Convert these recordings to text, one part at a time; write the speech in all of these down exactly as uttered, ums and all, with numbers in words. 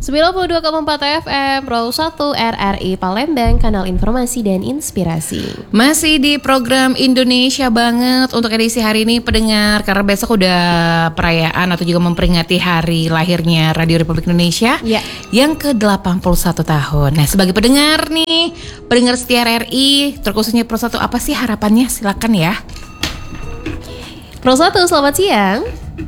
sembilan puluh dua koma empat F M Row satu R R I Palembang, kanal informasi dan inspirasi. Masih di program Indonesia Banget untuk edisi hari ini pendengar, karena besok udah perayaan atau juga memperingati hari lahirnya Radio Republik Indonesia ya, yang ke delapan puluh satu tahun. Nah, sebagai pendengar nih, pendengar setia R R I, terkhususnya Pro satu, apa sih harapannya? Silakan ya. Pro satu, selamat siang.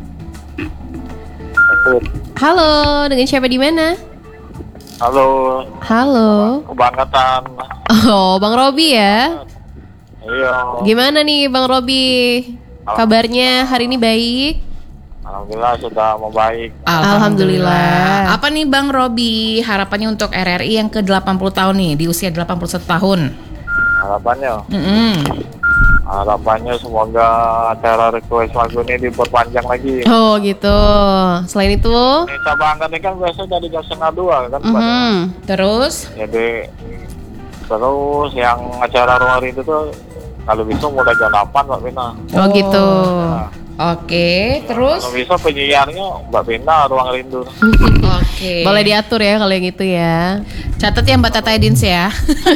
Halo, dengan siapa di mana? Halo. Halo. Kebangetan. Oh, Bang Robi ya? Iya. Gimana nih Bang Robi? Kabarnya hari ini baik? Alhamdulillah sudah membaik. Alhamdulillah. Apa nih Bang Robi harapannya untuk R R I yang ke delapan puluh tahun nih, di usia delapan puluh satu tahun? Harapannya? Mm-mm. Harapannya semoga acara request lagu ini diperpanjang lagi. Oh gitu. Selain itu? Indonesia Banget ini kan biasanya dari jam setengah dua kan. Mm-hmm. Terus? Jadi terus yang acara ruang itu tuh kalau bisa mulai jam delapan Mbak Pina. Oh gitu. Nah, Oke, terus? kalau bisa penyiarnya Mbak Pina Ruang Rindu. Oke. Boleh diatur ya kalau yang itu ya. Catat ya Mbak Tata Edins ya.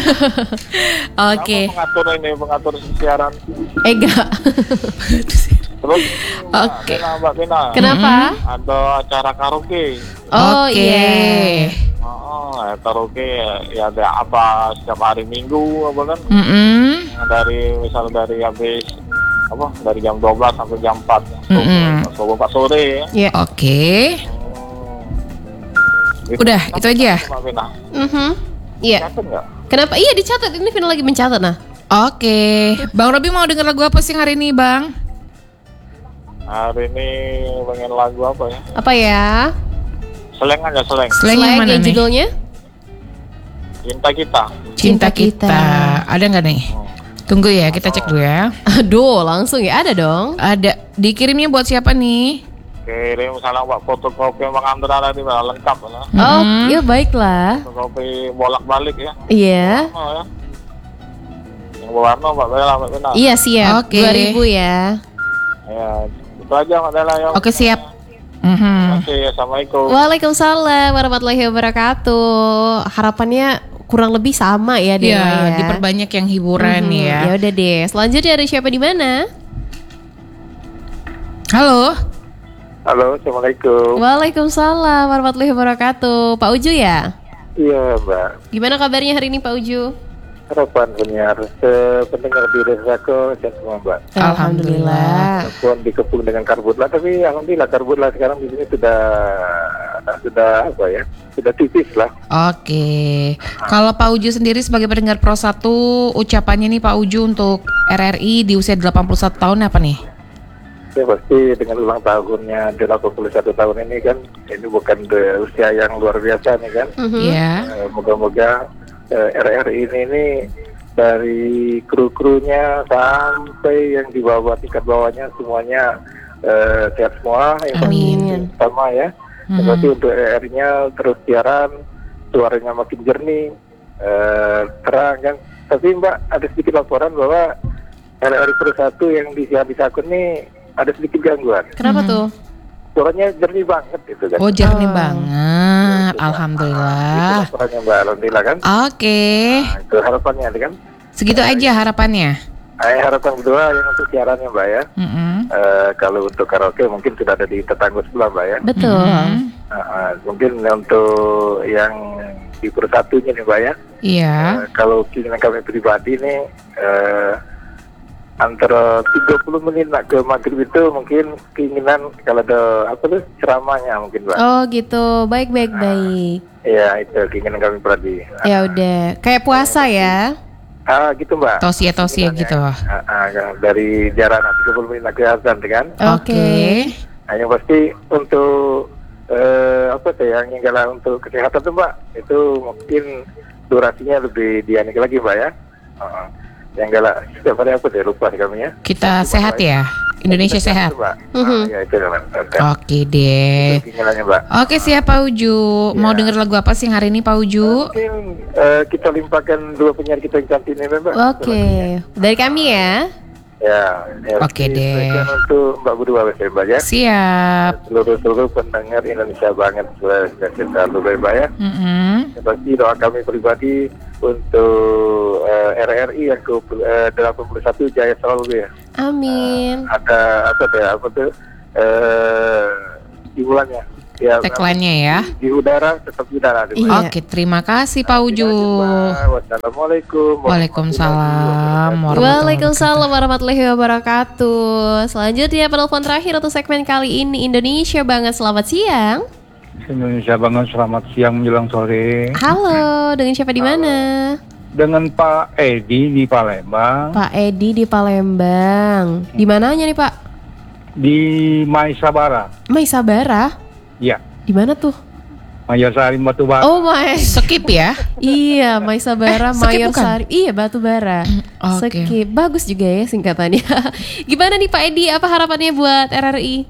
Oke. Kamu pengatur ini, pengatur siaran. Eh enggak. Terus Oke. Mbak Pina, Mbak Pina. Kenapa? Ada acara karaoke. Oh Oke. iya. Oh, ya, karaoke ya ada apa setiap hari Minggu apa kan? Mm-mm. Dari misal dari habis apa dari jam dua belas sampai jam empat. Mm-mm. So, empat sore ya. Iya. Oke. Hmm. Udah, itu aja. Mbak Pina. Mhm. Iya. Catat nggak? Kenapa? Iya dicatat, ini Vina lagi mencatat nah. Oke. Bang Robi mau denger lagu apa sih hari ini, Bang? Hari ini pengen lagu apa ya? Apa ya? Seleng aja seleng. Slang yang mana yang nih? judulnya? Cinta kita. Cinta Cinta kita. Kita. Ada nggak nih? Tunggu ya, kita cek dulu ya. Aduh, langsung ya ada dong. Ada. Dikirimnya buat siapa nih? Kirim misalnya Mbak fotokopi Bang Andra tadi Mbak, lengkap lah. Oh, Mhm. iya baiklah. Fotokopi bolak-balik ya. Iya. Oh ya. Yang berwarna Mbak Bella, Mbak Pina. Iya siap. Oke. dua ribu ya. Ya, itu aja Mbak Bella ya. Oke, siap. Mhm. Oke, assalamualaikum. Waalaikumsalam warahmatullahi wabarakatuh. Harapannya kurang lebih sama ya Dewa Ya, ya. diperbanyak yang hiburan Mhm, ya. Ya udah deh. Selanjutnya ada siapa di mana? Halo. Halo, assalamualaikum. Waalaikumsalam warahmatullahi wabarakatuh. Pak Uju ya? Iya Mbak. Gimana kabarnya hari ini Pak Uju? Harapan penyiar pendengar di Desaku dan semua Mbak. Alhamdulillah. Walaupun dikepung dengan karbutlah, tapi alhamdulillah karbutlah sekarang di sini sudah sudah apa ya? Sudah tipis lah. Oke. Kalau Pak Uju sendiri sebagai pendengar Pro satu, ucapannya nih Pak Uju untuk R R I di usia delapan puluh satu tahun apa nih? Ya pasti dengan ulang tahunnya delapan puluh satu tahun ini kan, ini bukan de, usia yang luar biasa nih kan. Mhm. Ya. Eh, moga-moga eh, R R I ini, ini dari kru-krunya sampai yang di bawah tingkat bawahnya semuanya eh, sehat semua. Yang Amin. paling utama ya. Mhm. Berarti untuk R R I-nya terus siaran, suaranya makin jernih, eh, terang kan. Tapi Mbak ada sedikit laporan bahwa R R I Pro satu yang di di akun ini ada sedikit gangguan. Kenapa Mhm. tuh? Suaranya jernih banget gitu kan. Oh, jernih Oh. banget. Itu Alhamdulillah. laporannya Mbak, alhamdulillah kan. Oke. Nah, itu harapannya kan. Segitu aja harapannya. Eh, harapan kedua yang untuk siarannya Mbak ya. Mm-mm. Eh, kalau untuk karaoke mungkin sudah ada di tetangga sebelah Mbak ya. Betul. Mm-mm. Nah, eh, mungkin untuk yang di Pro satunya nih Mbak ya. Iya. Eh, kalau keinginan kami pribadi nih eh, antara tiga puluh menit nak ke maghrib itu mungkin keinginan kalau ada apa tuh ceramahnya mungkin Mbak. Oh gitu. Baik baik baik. Iya itu keinginan kami pribadi. Ya udah. Kayak puasa ya. Ah gitu Mbak. Tosia-tosia gitu. Ah, ah, dari jarak tiga puluh menit nak ke azan kan. Oke. Nah, yang pasti untuk eh, apa tuh yang tinggal untuk kesehatan tuh Mbak itu mungkin durasinya lebih dianik lagi Mbak ya. Uh, yang galak setiap hari apa deh lupa kami ya. Kita sehat ya. Indonesia sehat. Mbak. Mhm. Ah, ya itu Mbak. Oke. Oke deh. Itu keinginannya Mbak. Oke, siap Pak Uju. Mau denger lagu apa sih hari ini Pak Uju? Mungkin eh, kita limpahkan dua penyiar kita yang cantik ini Mbak. Oke. Dari kami ya. Ya, ya Oke ini deh. spesial untuk Mbak Budi Mbak Mbak ya. Siap. Seluruh seluruh pendengar Indonesia banget kita luar Mbak ya. Mm-mm. Yang pasti doa kami pribadi untuk uh, R R I yang ke uh, delapan puluh satu jaya selalu ya. Amin. Ada apa tuh ya, apa tuh uh, di bulannya. Ya, Tagline-nya ya. Di, di udara tetap di udara. Di Iya. Oke, terima kasih Pak Uju. Wassalamualaikum. Waalaikumsalam warahmatullahi Waalaikumsalam warahmatullahi wabarakatuh. Selanjutnya penelpon terakhir untuk segmen kali ini Indonesia Banget. Selamat siang. Indonesia banget, selamat siang menjelang sore. Halo, dengan siapa di mana? Dengan Pak Edi di Palembang. Pak Edi di Palembang. Di mananya nih Pak? Di Maisabara. Maisabara. Ya, Di mana tuh? Mayorsari Batubara. Oh, Mai. Skip ya. Iya, Maisabara, Eh, Skip Mayor bukan? Sari. Iya, Batubara. Oke. Skip. Bagus juga ya singkatannya. Gimana nih Pak Edi? Apa harapannya buat R R I?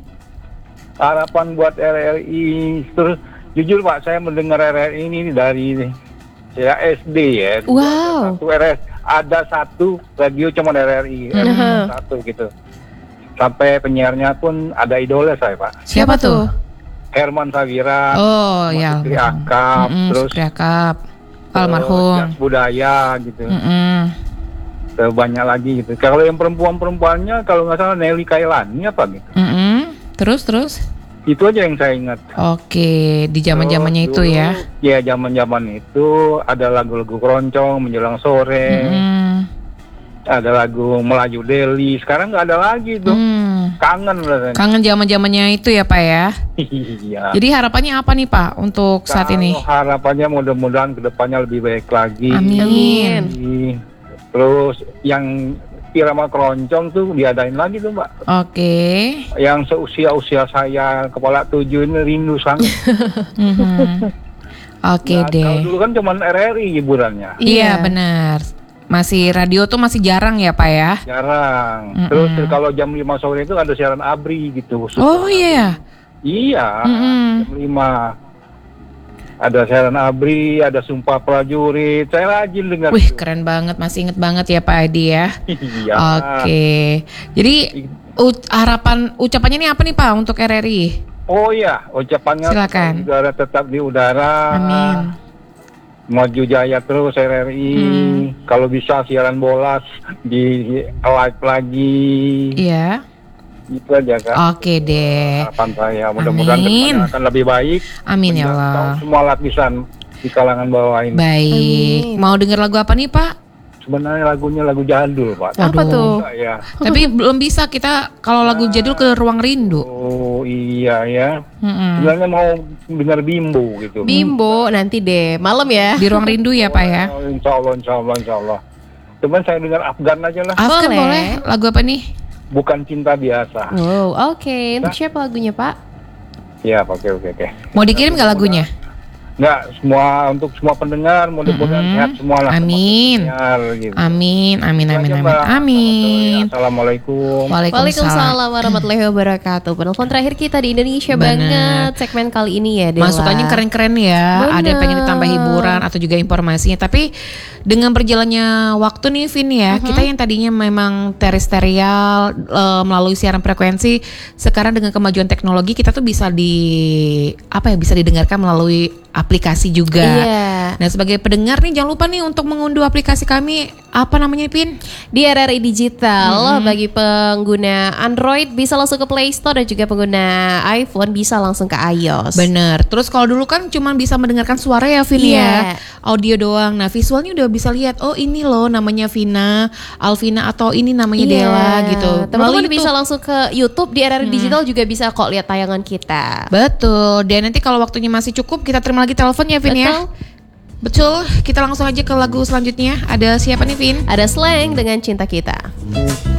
Harapan buat R R I, terus jujur Pak, saya mendengar R R I ini dari saya S D ya. Wow. Satu R S, ada satu radio cuma R R I, R R I Mhm. satu gitu. Sampai penyiarnya pun ada idola saya Pak, Siapa tuh? Herman Sagira, Oh ya. Fikri Akap, Mm-mm, terus Fikri Akap. eh, Almarhum. Jas Budaya gitu. Mm-mm. Terus banyak lagi gitu. Kalau yang perempuan-perempuannya kalau nggak salah Nelly Kailani apa gitu. Mm-mm. Terus terus. Itu aja yang saya ingat. Oke, di zaman-zamannya Terus itu dulu, ya. Ya zaman-zaman itu ada lagu-lagu keroncong menjelang sore, Mm-mm. ada lagu Melayu Deli. Sekarang nggak ada lagi tuh. Hmm. Kangen rasanya. Kangen zaman-zamannya itu ya Pak ya. Iya. Jadi harapannya apa nih Pak untuk saat Kalau ini? harapannya mudah-mudahan kedepannya lebih baik lagi. Amin. Amin. Terus yang irama keroncong tuh diadain lagi tuh Mbak. Oke. Yang seusia-usia saya kepala tujuh ini rindu sangat. Mhm. Oke Nah, deh. kalau dulu kan cuma R R I hiburannya. Iya Iya. benar. Masih radio tuh masih jarang ya Pak ya. Jarang. Mm-mm. Terus kalau jam lima sore itu ada siaran ABRI gitu. Oh iya. Iya. Mm-mm. Jam lima. Ada siaran ABRI, ada Sumpah Prajurit. Saya rajin dengar. Wih itu. keren banget, masih inget banget ya Pak Edi ya. Iya. Oke. Jadi u- harapan ucapannya nih apa nih Pak untuk R R I? Oh iya, ucapannya Silakan. udara tetap di udara. Amin. Maju jaya terus R R I. Hmm. Kalau bisa siaran bola di live lagi. Iya. Itu aja Kak. Oke deh. Harapan saya mudah-mudahan Amin. kedepannya akan lebih baik. Amin ya Menjangkau Allah. semua lapisan di kalangan bawah ini. Baik. Amin. Mau denger lagu apa nih Pak? Sebenarnya lagunya lagu jadul Pak. Apa Waduh. tuh? Enggak ya. Tapi belum bisa kita kalau lagu jadul ke Ruang Rindu. Oh iya ya. Mm-mm. Sebenarnya mau dengar Bimbo gitu. Bimbo nanti deh malam ya. Di Ruang Rindu ya Pak ya. Oh, insya Allah, insya Allah, insya Allah. Cuman saya dengar Afgan aja lah. Afgan Boleh. boleh. Lagu apa nih? Bukan cinta biasa. Wow, oke. Untuk siapa lagunya Pak? Ya, oke, oke, oke. Mau dikirim gak lagunya? Enggak, semua untuk semua pendengar mudah-mudahan Mm-mm. sehat semua lah. Amin. Pendengar, gitu. Amin, amin, Itu amin, aja, amin. Mbak. Amin. Assalamualaikum. Waalaikumsalam. Waalaikumsalam warahmatullahi wabarakatuh. Penelpon terakhir kita di Indonesia Bener. banget segmen kali ini ya Dela. Masukannya keren-keren ya. Ada yang pengen Bener. ditambah hiburan atau juga informasinya. Tapi dengan berjalannya waktu nih Vin ya, kita yang tadinya memang terestrial eh, melalui siaran frekuensi, sekarang dengan kemajuan teknologi kita tuh bisa di apa ya bisa didengarkan melalui aplikasi juga. Iya. Nah sebagai pendengar nih jangan lupa nih untuk mengunduh aplikasi kami apa namanya Vin? Di R R I Digital bagi pengguna Android bisa langsung ke Play Store dan juga pengguna iPhone bisa langsung ke iOS. Bener. Terus kalau dulu kan cuma bisa mendengarkan suara ya Vin Iya. ya, audio doang. Nah visualnya udah bisa lihat. Oh ini loh namanya Vina, Alvina atau ini namanya Iya. Dela gitu. Teman-teman Melalui bisa YouTube. langsung ke YouTube di R R I Digital juga bisa kok lihat tayangan kita. Betul. Dan nanti kalau waktunya masih cukup kita terima lagi telepon ya Vin ya. Betul. Betul. Kita langsung aja ke lagu selanjutnya. Ada siapa nih Vin? Ada Slang dengan Cinta Kita.